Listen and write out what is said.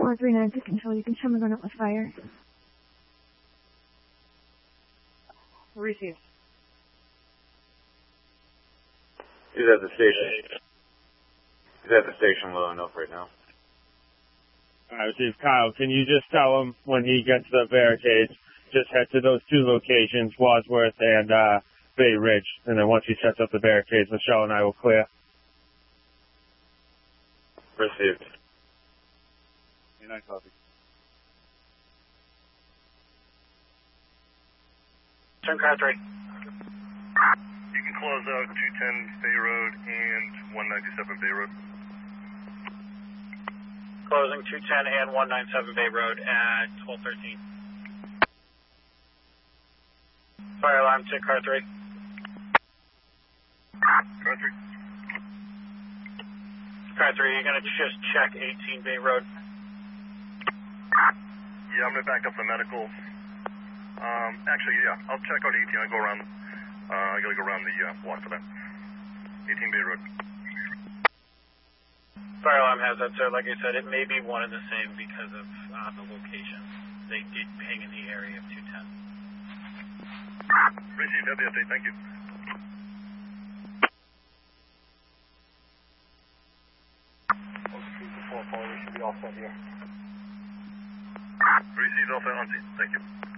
439 to control. You can show me run up with fire. Received. He's at the station. He's at the station loading up right now. Alright, Steve. Kyle, can you just tell him when he gets to the barricades, just head to those two locations, Wadsworth and Bay Ridge, and then once he sets up the barricades, Michelle and I will clear. Received. 9 copy. Turn car 3. You can close out 210 Bay Road and 197 Bay Road. Closing 210 and 197 Bay Road at 12:13. Fire alarm to car 3. Car 3. Car 3, you're going to just check 18 Bay Road. Yeah, I'm going to back up the medical. Actually, yeah, I'll check out 18. I'll go around. I got to go around the block for that. 18 Bay Road. Fire alarm has that, sir. Like I said, it may be one and the same because of the location. They did ping in the area of 210. Received. Have the update. Thank you. We should be all set here. Received. All set on scene. Thank you.